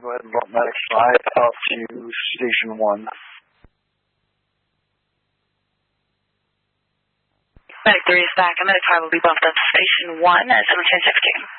go ahead and bump Medic 5 out to Station 1. Medic 3 is back, and Medic 5 will be bumped up to Station 1 at 1716.